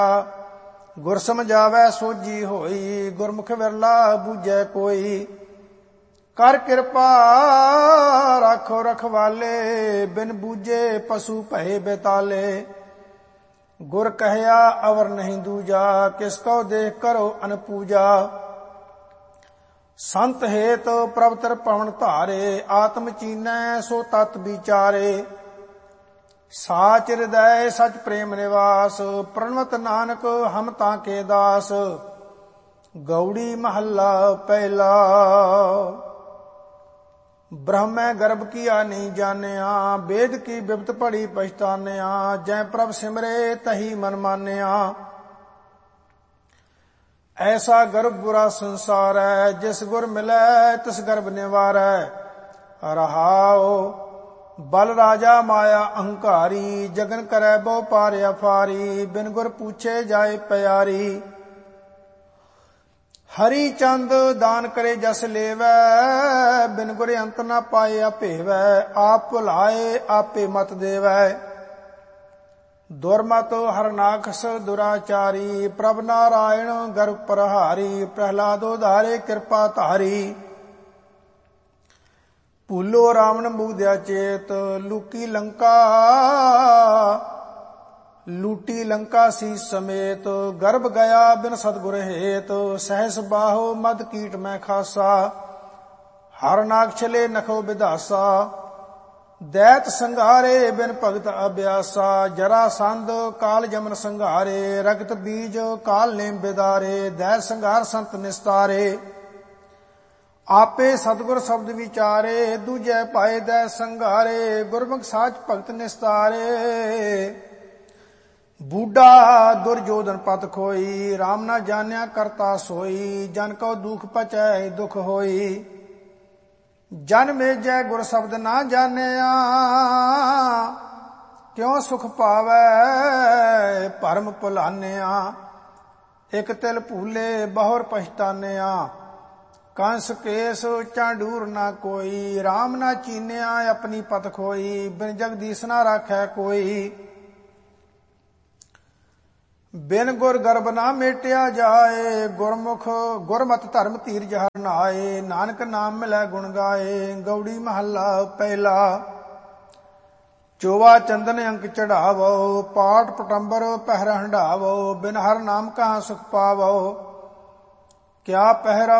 ਗੁਰ ਸਮਝਾਵੈ ਸੋਝੀ ਹੋਈ, ਗੁਰਮੁਖ ਵਿਰਲਾ ਬੂਝੈ ਕੋਈ। ਕਰ ਕਿਰਪਾ ਰਾਖੋ ਰਖਵਾਲੇ, ਬਿਨ ਬੂਝੇ ਪਸ਼ੂ ਭਏ ਬੇਤਾਲੇ। ਗੁਰ ਕਹਿਆ ਅਵਰ ਨਹੀਂ ਦੂਜਾ, ਕਿਸ ਕੋ ਦੇਖ ਕਰੋ ਅਨਪੂਜਾ। ਸੰਤ ਹੇਤ ਪ੍ਰਭਤਰ ਪਵਨ ਧਾਰੇ, ਆਤਮ ਚੀਨੈ ਸੋ ਤਤ ਵਿਚਾਰੇ। ਸਾਚ ਹਿਰਦੈ ਸਚ ਪ੍ਰੇਮ ਨਿਵਾਸ, ਪ੍ਰਣਵਤ ਨਾਨਕ ਹਮ ਤਾਂ ਕੇ ਦਾਸ। ਗੌੜੀ ਮਹੱਲਾ ਪਹਿਲਾ। ਬ੍ਰਹਮੈ ਗਰਭ ਕੀਆ ਨਹੀਂ ਜਾਣਿਆ, ਵੇਦ ਕੀ ਬਿਪਤ ਪੜੀ ਪਛਤਾਨਿਆ। ਜੈ ਪ੍ਰਭ ਸਿਮਰੇ ਤਹੀ ਮਨ ਮਾਨਿਆ, ਐਸਾ ਗਰਭ ਬੁਰਾ ਸੰਸਾਰ ਹੈ। ਜਿਸ ਗੁਰ ਮਿਲੈ ਤਿਸ ਗਰਭ ਨਿਵਾਰੈ। ਰਹਾਉ ਬਲ ਰਾਜਾ ਮਾਇਆ ਅਹੰਕਾਰੀ, ਜਗਨ ਕਰੈ ਬਹੁ ਪਾਰ ਅਫਾਰੀ। ਬਿਨ ਗੁਰ ਪੂਛੇ ਜਾਏ ਪਿਆਰੀ, ਹਰੀ ਚੰਦ ਦਾਨ ਕਰੇ ਜਸ ਲੇਵੈ। ਬਿਨ ਗੁਰ ਅੰਤ ਨਾ ਪਾਏ ਅਭੇਵੈ, ਆਪ ਭੁਲਾਏ ਆਪੇ ਮਤ ਦੇਵੈ। ਦੁਰਮਤ ਹਰਨਾਖਸ ਦੁਰਾਚਾਰੀ, ਪ੍ਰਭ ਨਾਰਾਇਣ ਗਰਭ ਪ੍ਰਹਾਰੀ। ਪ੍ਰਹਿਲਾਦੋ ਧਾਰੇ ਕਿਰਪਾ ਧਾਰੀ, ਭੂਲੋ ਰਾਵਣ ਬੂਧਿਆ ਚੇਤ। ਲੂਟੀ ਲੰਕਾ ਸੀਸ ਸਮੇਤ, ਗਰਭ ਗਿਆ ਬਿਨ ਸਤਿਗੁਰ ਹੇਤ। ਸਹਿਸ ਬਾਹੋ ਮਦ ਕੀਟ ਮੈਂ ਖਾਸਾ, ਹਰ ਨਾਗ ਛਲੇ ਨਖੋ ਵਿਧਾਸਾ। ਦੈਤ ਸੰਘਾਰੇ ਬਿਨ ਭਗਤ ਅਭਿਆਸਾ, ਜਰਾ ਸੰਧ ਕਾਲ ਜਮਨ ਸੰਘਾਰੇ। ਰਗਤ ਬੀਜ ਕਾਲ ਨੇਮ ਬਿਦਾਰੇ, ਦੈਤ ਸੰਘਾਰ ਸੰਤ ਨਿਸਤਾਰੇ। ਆਪੇ ਸਤਿਗੁਰ ਸ਼ਬਦ ਵਿਚਾਰੇ, ਦੂਜੈ ਪਾਏ ਦੈ ਸੰਘਾਰੇ। ਗੁਰਮੁਖ ਸਾਚ ਭਗਤ ਨਿਸਤਾਰੇ। ਬੂਢਾ ਦੁਰਜੋਧਨ ਪਤ ਖੋਈ, ਰਾਮ ਨਾ ਜਾਣਿਆ ਕਰਤਾ ਸੋਈ। ਜਨ ਕਉ ਦੁਖ ਪਚੈ ਦੁਖ ਹੋਈ, ਜਨ ਮੇਜੈ ਗੁਰ ਸ਼ਬਦ ਨਾ ਜਾਣਿਆ। ਕਿਉ ਸੁਖ ਪਾਵੈ ਭਰਮ ਭੁਲਾਨਿਆ, ਇਕ ਤਿਲ ਭੂਲੇ ਬਹੁਰ ਪਛਤਾਨਿਆ। ਕੰਸ ਕੇਸ ਚਾਂਡੂਰ ਨਾ ਕੋਈ, ਰਾਮ ਨਾ ਚੀਨਿਆ ਆਪਣੀ ਪਤ ਖੋਈ। ਬਿਨ ਜਗਦੀਸ਼ ਨਾ ਰਾਖੈ ਕੋਈ, ਬਿਨ ਗੁਰ ਗਰਭ ਨਾ ਮੇਟਿਆ ਜਾਏ। ਗੁਰਮਤਿ ਧਰਮ ਧੀਰਜ ਹਰਿ ਨਾਏ, ਨਾਨਕ ਨਾਮ ਮਿਲੈ ਗੁਣ ਗਾਏ। ਗੌੜੀ ਮਹੱਲਾ ਪਹਿਲਾ। ਚੋਵਾ ਚੰਦਨ ਅੰਕ ਚੜਾਵੋ, ਪਾਠ ਪਟੰਬਰ ਪਹਿਰ ਹੰਢਾਵੋ। ਬਿਨ ਹਰ ਨਾਮ ਕਹਾਂ ਸੁਖ ਪਾਵੋ, ਕਿਆ ਪਹਿਰਾ